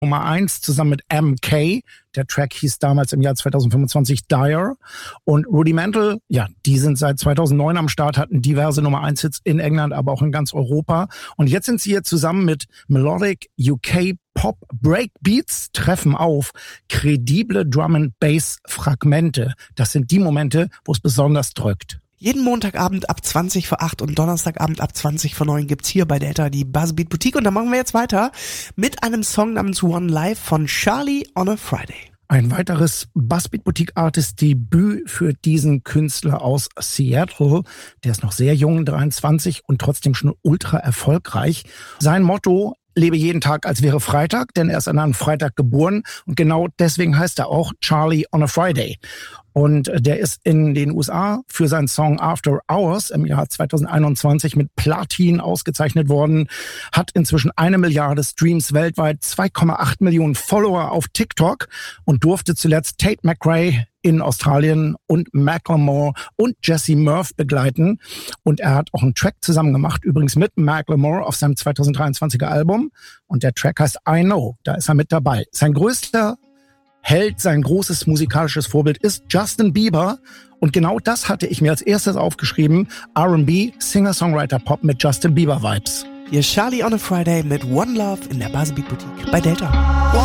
Nummer 1 zusammen mit MK. Der Track hieß damals im Jahr 2025 Dire. Und Rudimental, ja, die sind seit 2009 am Start, hatten diverse Nummer 1 Hits in England, aber auch in ganz Europa. Und jetzt sind sie hier zusammen mit Melodic UK Pop Breakbeats, treffen auf kredible Drum and Bass Fragmente. Das sind die Momente, wo es besonders drückt. Jeden Montagabend ab 20 vor 8 und Donnerstagabend ab 20 vor 9 gibt's hier bei Delta die Buzzbeat Boutique. Und da machen wir jetzt weiter mit einem Song namens One Life von Charlie on a Friday. Ein weiteres Buzzbeat Boutique Artist Debüt für diesen Künstler aus Seattle. Der ist noch sehr jung, 23 und trotzdem schon ultra erfolgreich. Sein Motto: lebe jeden Tag, als wäre Freitag, denn er ist an einem Freitag geboren und genau deswegen heißt er auch Charlie on a Friday. Und der ist in den USA für seinen Song After Hours im Jahr 2021 mit Platin ausgezeichnet worden, hat inzwischen 1 Milliarde Streams weltweit, 2,8 Millionen Follower auf TikTok und durfte zuletzt Tate McRae in Australien und Macklemore und Jesse Murph begleiten. Und er hat auch einen Track zusammen gemacht, übrigens mit Macklemore auf seinem 2023er Album. Und der Track heißt I Know, da ist er mit dabei. Sein größter Held, sein großes musikalisches Vorbild ist Justin Bieber. Und genau das hatte ich mir als erstes aufgeschrieben. R&B, Singer-Songwriter-Pop mit Justin Bieber-Vibes. Hier Charlie on a Friday mit One Love in der Buzzbeat Boutique bei Delta.